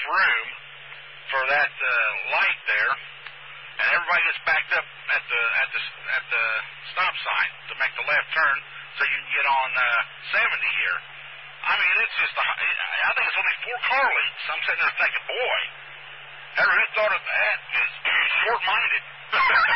room for that light there, and everybody gets backed up at the stop sign to make the left turn so you can get on 70 here. I mean, it's just, I think it's only 4 car lengths. I'm sitting there thinking, boy, who thought of that is short-minded.